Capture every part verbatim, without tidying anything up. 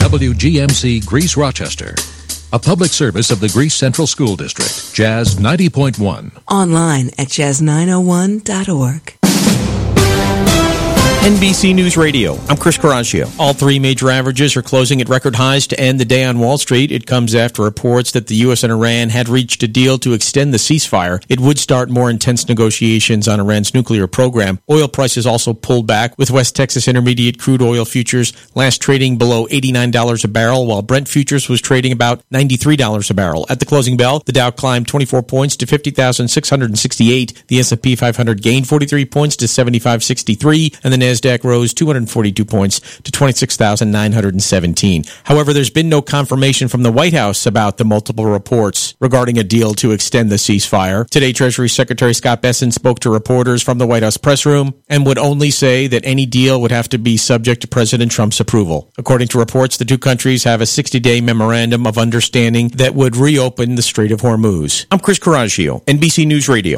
W G M C Greece Rochester. A public service of the Greece Central School District. Jazz ninety point one. Online at jazz nine oh one dot org. N B C News Radio, I'm Chris Coraggio. All three major averages are closing at record highs to end the day on Wall Street. It comes after reports that the U S and Iran had reached a deal to extend the ceasefire. It would start more intense negotiations on Iran's nuclear program. Oil prices also pulled back, with West Texas Intermediate crude oil futures last trading below eighty-nine dollars a barrel, while Brent futures was trading about ninety-three dollars a barrel. At the closing bell, the Dow climbed twenty-four points to fifty thousand six hundred sixty-eight. The S and P five hundred gained forty-three points to seventy-five sixty-three, and the NASDAQ rose two hundred forty-two points to twenty-six thousand nine hundred seventeen. However, there's been no confirmation from the White House about the multiple reports regarding a deal to extend the ceasefire. Today, Treasury Secretary Scott Bessent spoke to reporters from the White House press room and would only say that any deal would have to be subject to President Trump's approval. According to reports, the two countries have a sixty-day memorandum of understanding that would reopen the Strait of Hormuz. I'm Chris Coraggio, N B C News Radio.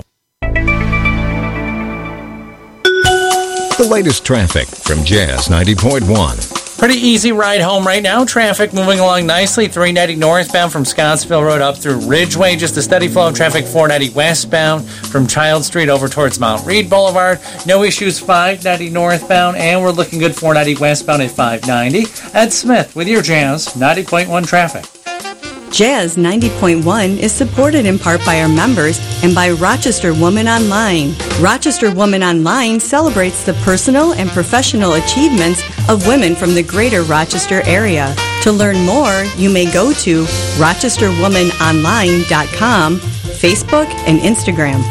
The latest traffic from Jazz ninety point one. Pretty easy ride home right now. Traffic moving along nicely. three ninety northbound from Scottsville Road up through Ridgeway. Just a steady flow of traffic. four ninety westbound from Child Street over towards Mount Read Boulevard. No issues. five ninety northbound. And we're looking good four ninety westbound at five ninety. Ed Smith with your Jazz ninety point one traffic. Jazz ninety point one is supported in part by our members and by Rochester Woman Online. Rochester Woman Online celebrates the personal and professional achievements of women from the greater Rochester area. To learn more, you may go to rochester woman online dot com, Facebook, and Instagram.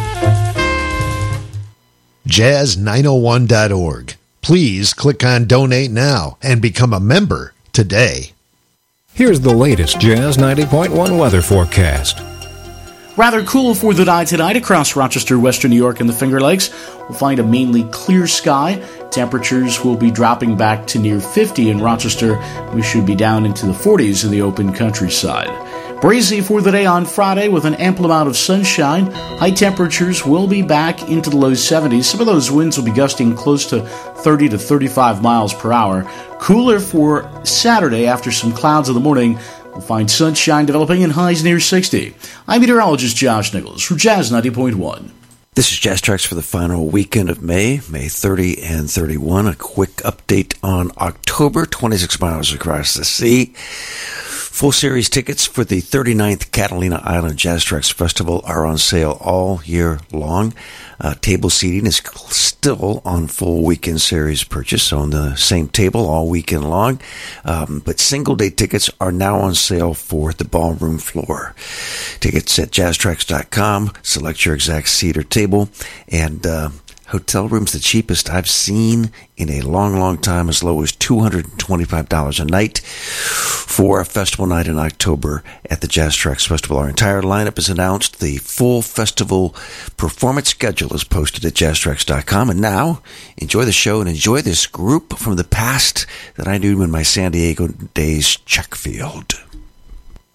jazz nine oh one dot org. Please click on Donate Now and become a member today. Here's the latest Jazz ninety point one weather forecast. Rather cool for the night tonight across Rochester, Western New York, and the Finger Lakes. We'll find a mainly clear sky. Temperatures will be dropping back to near fifty in Rochester. We should be down into the forties in the open countryside. Breezy for the day on Friday with an ample amount of sunshine. High temperatures will be back into the low seventies. Some of those winds will be gusting close to thirty to thirty-five miles per hour. Cooler for Saturday after some clouds in the morning. We'll find sunshine developing and highs near sixty. I'm meteorologist Josh Nichols for Jazz ninety point one. This is Jazz Tracks for the final weekend of May, May thirtieth and thirty-first. A quick update on October, twenty-six miles across the sea. Full series tickets for the thirty-ninth Catalina Island Jazz Tracks Festival are on sale all year long. Uh, table seating is still on full weekend series purchase on the same table all weekend long. Um, but single day tickets are now on sale for the ballroom floor. Tickets at jazz tracks dot com. Select your exact seat or table. And uh, hotel rooms, the cheapest I've seen in a long, long time, as low as two hundred twenty-five dollars a night for a festival night in October at the Jazz Tracks Festival. Our entire lineup is announced. The full festival performance schedule is posted at jazz tracks dot com. And now, enjoy the show and enjoy this group from the past that I knew in my San Diego days, Checkfield.